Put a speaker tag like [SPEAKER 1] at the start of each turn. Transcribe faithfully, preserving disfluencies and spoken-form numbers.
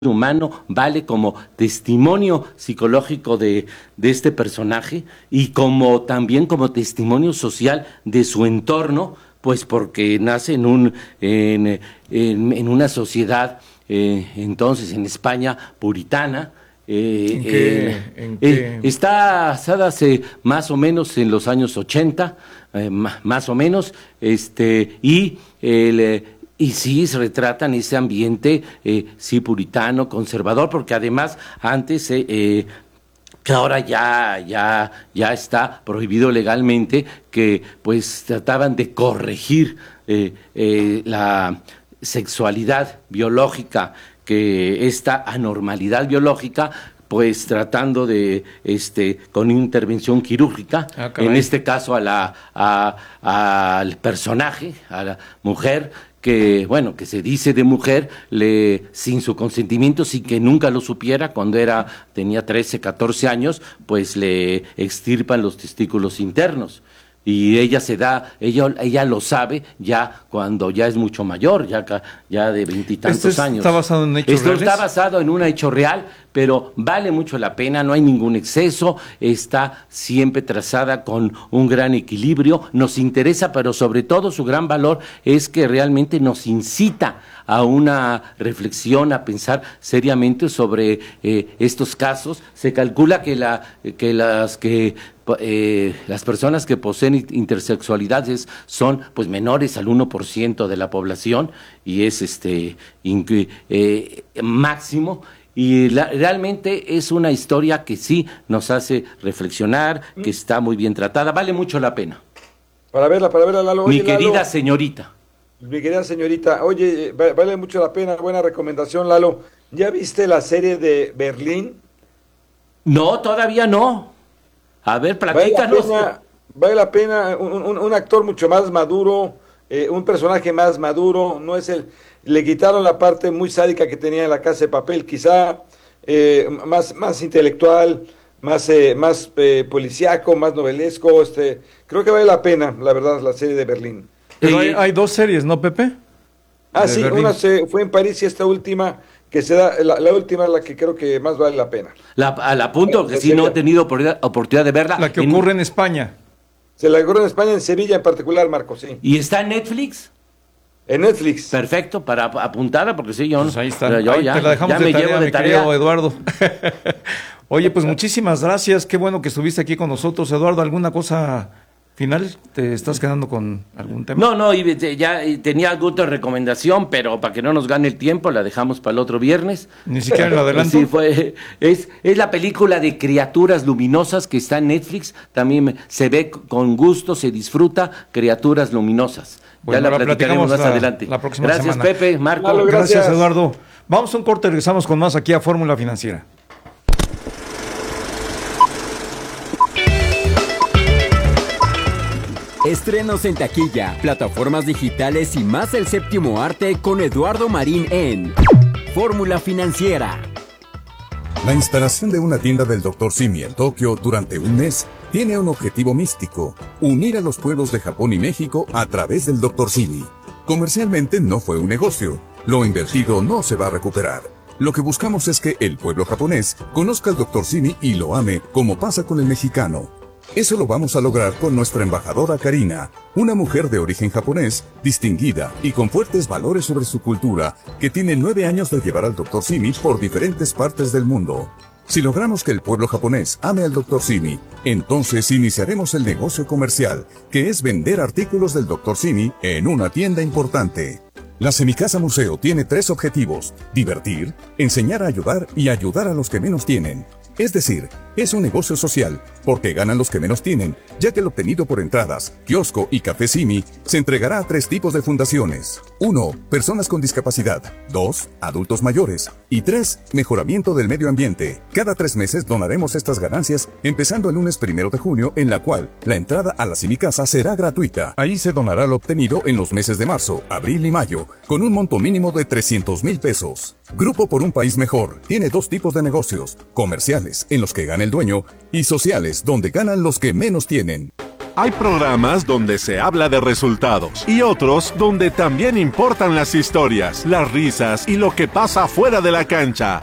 [SPEAKER 1] humano vale como testimonio psicológico de, de este personaje y como también como testimonio social de su entorno, pues porque nace en un en, en, en una sociedad eh, entonces en España puritana. Eh,
[SPEAKER 2] ¿En qué,
[SPEAKER 1] eh,
[SPEAKER 2] en qué?
[SPEAKER 1] eh, está basada hace más o menos en los años ochenta, eh, más o menos, este y el eh, Y sí, se retratan ese ambiente, eh, sí, puritano, conservador, porque además antes, eh, eh, que ahora ya, ya, ya está prohibido legalmente, que pues trataban de corregir eh, eh, la sexualidad biológica, que esta anormalidad biológica, pues tratando de, este, con intervención quirúrgica,
[SPEAKER 2] Ah,
[SPEAKER 1] en este caso a la, a, al personaje, a la mujer, que, bueno, que se dice de mujer, le, sin su consentimiento, sin que nunca lo supiera, cuando era, tenía trece, catorce años, pues le extirpan los testículos internos. Y ella se da, ella, ella lo sabe ya cuando ya es mucho mayor, ya, ya de veintitantos
[SPEAKER 2] ¿Esto
[SPEAKER 1] años.
[SPEAKER 2] ¿Está basado en hechos
[SPEAKER 1] Esto
[SPEAKER 2] reales?
[SPEAKER 1] está basado en un hecho real, pero vale mucho la pena, no hay ningún exceso, está siempre trazada con un gran equilibrio, nos interesa, pero sobre todo su gran valor es que realmente nos incita a una reflexión, a pensar seriamente sobre eh, estos casos. Se calcula que, la, que las que Eh, las personas que poseen intersexualidades son pues menores al uno por ciento de la población y es este inc- eh, máximo, y la, realmente es una historia que sí nos hace reflexionar, que está muy bien tratada, vale mucho la pena.
[SPEAKER 3] Para verla, para verla, Lalo.
[SPEAKER 1] Mi
[SPEAKER 3] Oye,
[SPEAKER 1] querida
[SPEAKER 3] Lalo,
[SPEAKER 1] señorita.
[SPEAKER 3] mi querida señorita, oye, va- vale mucho la pena, buena recomendación, Lalo. ¿Ya viste la serie de Berlín?
[SPEAKER 1] No, todavía no. A ver,
[SPEAKER 3] Vale la
[SPEAKER 1] platícanos.
[SPEAKER 3] pena, vale la pena, un, un- un actor mucho más maduro, eh, un personaje más maduro, no es el, le quitaron la parte muy sádica que tenía en La Casa de Papel, quizá eh, más, más intelectual, más, eh, más eh, policíaco, más novelesco, este, creo que vale la pena, la verdad, la serie de Berlín.
[SPEAKER 2] Pero hay,
[SPEAKER 1] Eh,
[SPEAKER 2] hay dos series, ¿no, Pepe?
[SPEAKER 3] Ah,
[SPEAKER 2] De
[SPEAKER 3] sí,
[SPEAKER 2] Berlín.
[SPEAKER 3] una se fue en París y esta última, que se da, la, la última es la que creo que más vale la pena.
[SPEAKER 1] La, a la punto que
[SPEAKER 3] La
[SPEAKER 1] sí no he
[SPEAKER 3] serie.
[SPEAKER 1] tenido oportunidad, oportunidad de verla.
[SPEAKER 2] La que
[SPEAKER 1] En-
[SPEAKER 2] ocurre en España.
[SPEAKER 3] Se la logró en España, en Sevilla en particular, Marco, sí.
[SPEAKER 1] ¿Y está en Netflix?
[SPEAKER 3] En Netflix.
[SPEAKER 1] Perfecto, para ap- apuntarla, porque sí, yo,
[SPEAKER 2] Pues ahí está.
[SPEAKER 1] pero yo
[SPEAKER 2] Ahí
[SPEAKER 1] ya,
[SPEAKER 2] te la dejamos
[SPEAKER 1] ya
[SPEAKER 2] de
[SPEAKER 1] me
[SPEAKER 2] tarea,
[SPEAKER 1] llevo de
[SPEAKER 2] mi
[SPEAKER 1] tarea.
[SPEAKER 2] querido Eduardo. Oye, pues muchísimas gracias. Qué bueno que estuviste aquí con nosotros. Eduardo, ¿alguna cosa final? ¿Te estás quedando con algún tema?
[SPEAKER 1] No, no, y te- ya y tenía alguna recomendación, pero para que no nos gane el tiempo, la dejamos para el otro viernes.
[SPEAKER 2] Ni siquiera en lo adelanto.
[SPEAKER 1] Sí, fue, es, es la película de Criaturas Luminosas que está en Netflix, también me- se ve c- con gusto, se disfruta, Criaturas Luminosas.
[SPEAKER 2] Bueno,
[SPEAKER 1] ya la
[SPEAKER 2] la
[SPEAKER 1] platicaremos
[SPEAKER 2] platicamos
[SPEAKER 1] más
[SPEAKER 2] la-
[SPEAKER 1] adelante.
[SPEAKER 2] la próxima
[SPEAKER 1] Gracias,
[SPEAKER 2] semana.
[SPEAKER 1] Pepe, Marco.
[SPEAKER 3] Lalo,
[SPEAKER 2] Gracias,
[SPEAKER 3] gracias.
[SPEAKER 2] Eduardo. Vamos a un corte, regresamos con más aquí a Fórmula Financiera.
[SPEAKER 4] Estrenos en taquilla, plataformas digitales y más del séptimo arte con Eduardo Marín en Fórmula Financiera.
[SPEAKER 5] La instalación de una tienda del doctor Simi en Tokio durante un mes tiene un objetivo místico: unir a los pueblos de Japón y México a través del doctor Simi. Comercialmente no fue un negocio, lo invertido no se va a recuperar. Lo que buscamos es que el pueblo japonés conozca al doctor Simi y lo ame como pasa con el mexicano. Eso lo vamos a lograr con nuestra embajadora Karina, una mujer de origen japonés, distinguida y con fuertes valores sobre su cultura, que tiene nueve años de llevar al doctor Simi por diferentes partes del mundo. Si logramos que el pueblo japonés ame al doctor Simi, entonces iniciaremos el negocio comercial, que es vender artículos del doctor Simi en una tienda importante. La Semicasa Museo tiene tres objetivos: divertir, enseñar a ayudar y ayudar a los que menos tienen. Es decir, es un negocio social, porque ganan los que menos tienen, ya que lo obtenido por entradas, kiosco y café Simi se entregará a tres tipos de fundaciones. uno. Personas con discapacidad. dos. Adultos mayores. Y tres. Mejoramiento del medio ambiente. Cada tres meses donaremos estas ganancias, empezando el lunes primero de junio, en la cual la entrada a la Semicasa será gratuita. Ahí se donará lo obtenido en los meses de marzo, abril y mayo, con un monto mínimo de trescientos mil pesos. Grupo por un País Mejor tiene dos tipos de negocios: comerciales, en los que gana el dueño, y sociales, donde ganan los que menos tienen.
[SPEAKER 6] Hay programas donde se habla de resultados y otros donde también importan las historias, las risas y lo que pasa fuera de la cancha.